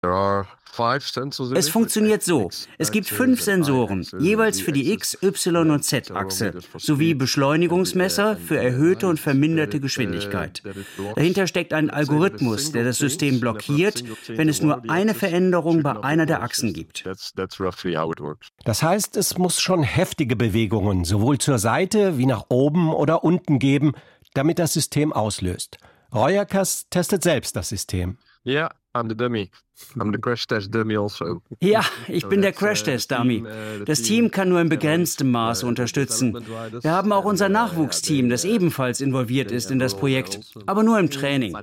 Es funktioniert so. Es gibt 5 Sensoren, jeweils für die X-, Y- und Z-Achse, sowie Beschleunigungsmesser für erhöhte und verminderte Geschwindigkeit. Dahinter steckt ein Algorithmus, der das System blockiert, wenn es nur eine Veränderung bei einer der Achsen gibt. Das heißt, es muss schon heftige Bewegungen sowohl zur Seite wie nach oben oder unten geben, damit das System auslöst. Royakas testet selbst das System. Ja, I'm the dummy. I'm the crash test dummy also. Ja, ich bin der Crash-Test-Dummy. Das Team kann nur in begrenztem Maße unterstützen. Wir haben auch unser Nachwuchsteam, das ebenfalls involviert ist in das Projekt, aber nur im Training.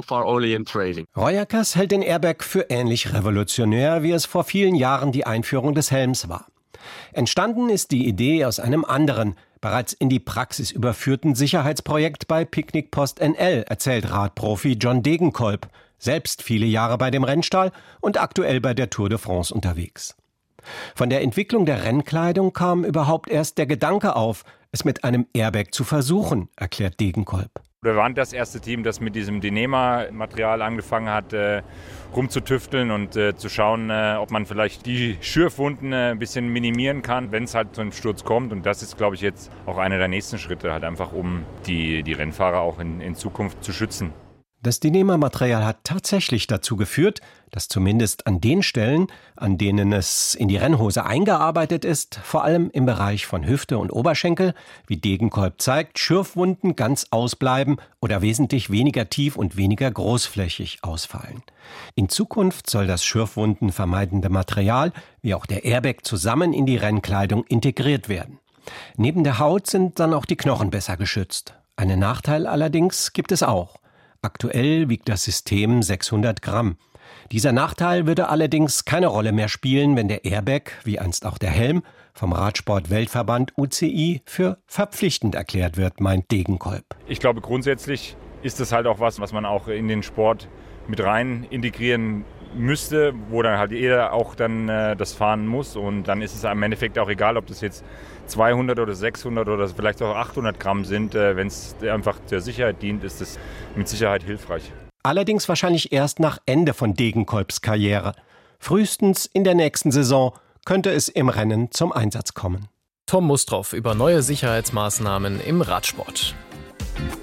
Royakas hält den Airbag für ähnlich revolutionär, wie es vor vielen Jahren die Einführung des Helms war. Entstanden ist die Idee aus einem anderen, bereits in die Praxis überführten Sicherheitsprojekt bei Picnic Post NL, erzählt Radprofi John Degenkolb, selbst viele Jahre bei dem Rennstall und aktuell bei der Tour de France unterwegs. Von der Entwicklung der Rennkleidung kam überhaupt erst der Gedanke auf, es mit einem Airbag zu versuchen, erklärt Degenkolb. Wir waren das erste Team, das mit diesem Dyneema-Material angefangen hat, rumzutüfteln und zu schauen, ob man vielleicht die Schürfwunden ein bisschen minimieren kann, wenn es halt zu einem Sturz kommt. Und das ist, glaube ich, jetzt auch einer der nächsten Schritte, halt einfach um die Rennfahrer auch in Zukunft zu schützen. Das Dyneema-Material hat tatsächlich dazu geführt, dass zumindest an den Stellen, an denen es in die Rennhose eingearbeitet ist, vor allem im Bereich von Hüfte und Oberschenkel, wie Degenkolb zeigt, Schürfwunden ganz ausbleiben oder wesentlich weniger tief und weniger großflächig ausfallen. In Zukunft soll das Schürfwunden vermeidende Material, wie auch der Airbag, zusammen in die Rennkleidung integriert werden. Neben der Haut sind dann auch die Knochen besser geschützt. Einen Nachteil allerdings gibt es auch. Aktuell wiegt das System 600 Gramm. Dieser Nachteil würde allerdings keine Rolle mehr spielen, wenn der Airbag, wie einst auch der Helm, vom Radsport-Weltverband UCI für verpflichtend erklärt wird, meint Degenkolb. Ich glaube, grundsätzlich ist es halt auch was man auch in den Sport mit rein integrieren müsste, wo dann halt jeder auch dann das fahren muss. Und dann ist es im Endeffekt auch egal, ob das jetzt 200 oder 600 oder vielleicht auch 800 Gramm sind. Wenn es einfach der Sicherheit dient, ist es mit Sicherheit hilfreich. Allerdings wahrscheinlich erst nach Ende von Degenkolbs Karriere. Frühestens in der nächsten Saison könnte es im Rennen zum Einsatz kommen. Tom Mustroff über neue Sicherheitsmaßnahmen im Radsport.